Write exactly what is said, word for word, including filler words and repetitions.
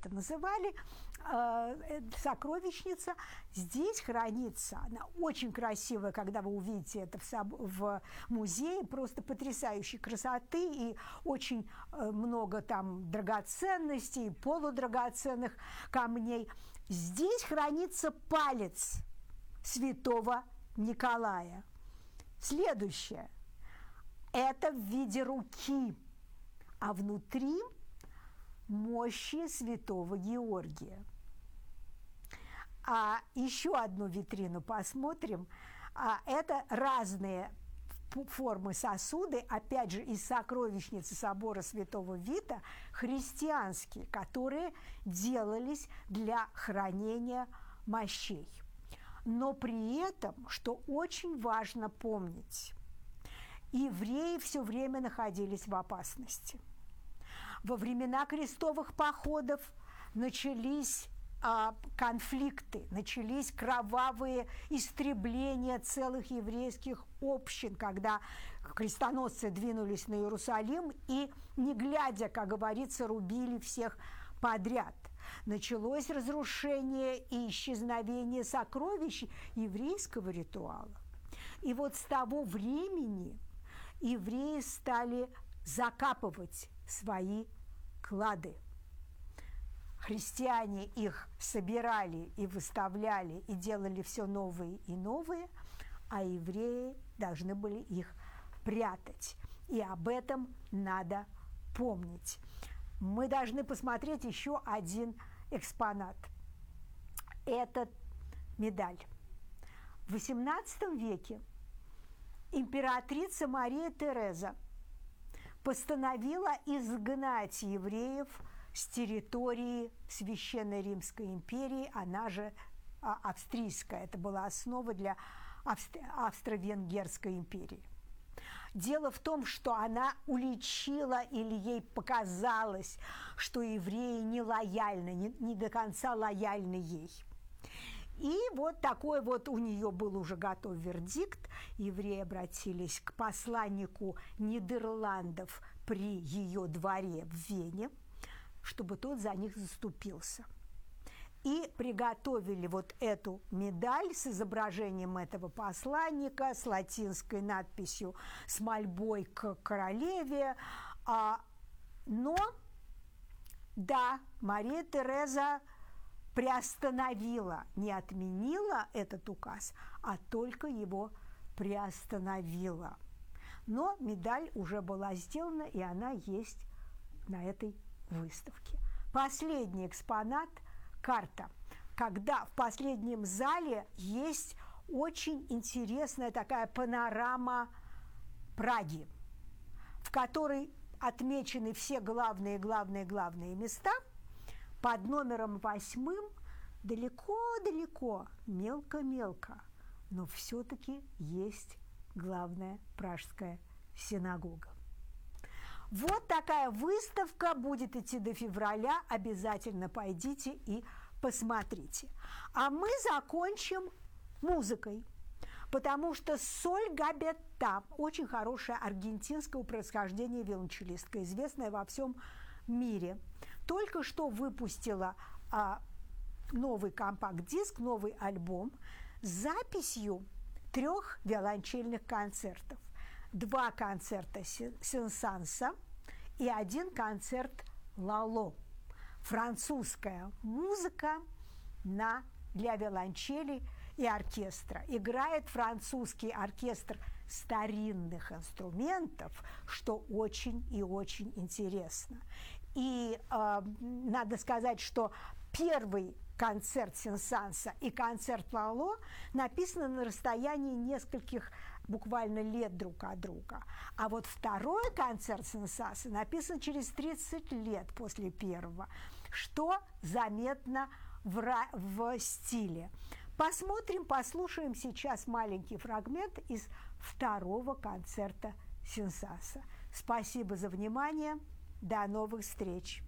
это называли, э, сокровищница. Здесь хранится, она очень красивая, когда вы увидите это в, в музее, просто потрясающей красоты и очень э, много там драгоценностей, полудрагоценных камней. Здесь хранится палец святого Николая. Следующее. Это в виде руки, а внутри мощи святого Георгия. А еще одну витрину посмотрим. А это разные формы сосуды, опять же, из сокровищницы собора Святого Вита, христианские, которые делались для хранения мощей. Но при этом, что очень важно помнить, евреи все время находились в опасности. Во времена крестовых походов начались а, конфликты, начались кровавые истребления целых еврейских общин, когда крестоносцы двинулись на Иерусалим и, не глядя, как говорится, рубили всех подряд. Началось разрушение и исчезновение сокровищ еврейского ритуала. И вот с того времени евреи стали закапывать свои клады. Христиане их собирали и выставляли, и делали все новые и новые, а евреи должны были их прятать. И об этом надо помнить. Мы должны посмотреть еще один экспонат. Это медаль. В восемнадцатом веке императрица Мария Тереза постановила изгнать евреев с территории Священной Римской империи, она же австрийская, это была основа для Австро-Венгерской империи. Дело в том, что она уличила или ей показалось, что евреи не лояльны, не, не до конца лояльны ей. И вот такой вот у нее был уже готов вердикт. Евреи обратились к посланнику Нидерландов при ее дворе в Вене, чтобы тот за них заступился. И приготовили вот эту медаль с изображением этого посланника, с латинской надписью, с мольбой к королеве. Но, да, Мария Тереза приостановила, не отменила этот указ, а только его приостановила. Но медаль уже была сделана, и она есть на этой выставке. Последний экспонат – карта. Когда в последнем зале есть очень интересная такая панорама Праги, в которой отмечены все главные, главные, главные места. Под номером восьмым далеко-далеко, мелко-мелко, но все-таки есть главная пражская синагога. Вот такая выставка будет идти до февраля. Обязательно пойдите и посмотрите. А мы закончим музыкой, потому что Соль Габетта, очень хорошая аргентинского происхождения виолончелистка, известная во всем мире, только что выпустила а, новый компакт-диск, новый альбом с записью трех виолончельных концертов. Два концерта Сен-Санса и один концерт Лало. Французская музыка на, для виолончели и оркестра. Играет французский оркестр старинных инструментов, что очень и очень интересно. И э, надо сказать, что первый концерт Сен-Санса и концерт Лало написаны на расстоянии нескольких буквально лет друг от друга. А вот второй концерт Сен-Санса написан через тридцать лет после первого, что заметно в, в стиле. Посмотрим, послушаем сейчас маленький фрагмент из второго концерта Сен-Санса. Спасибо за внимание. До новых встреч!